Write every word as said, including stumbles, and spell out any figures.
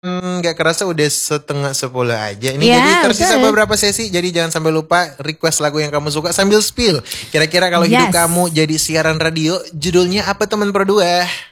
Hmm, gak kerasa udah setengah sepuluh aja nih. Ya, Jadi tersisa betul. beberapa sesi. Jadi jangan sampai lupa request lagu yang kamu suka sambil spill. Kira-kira kalau hidup Yes. kamu jadi siaran radio, judulnya apa teman berdua?